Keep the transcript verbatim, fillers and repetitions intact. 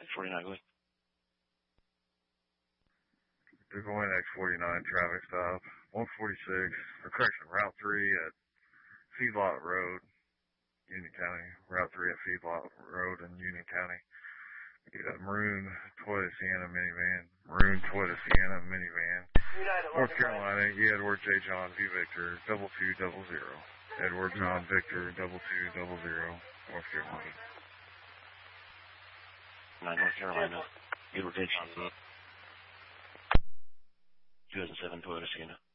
forty-nine, go ahead. Decoying X forty-nine traffic stop, one forty-six, or correction, Route three at Feedlot Road, Union County. Route three at Feedlot Road in Union County. You got a maroon Toyota Sienna minivan, maroon Toyota Sienna minivan. North Carolina, E. Edward J. John V. Victor, double two double zero. Edward John Victor, double two double zero, North Carolina. Nine, North Carolina. Edward J. John. two thousand seven Toyota Sienna.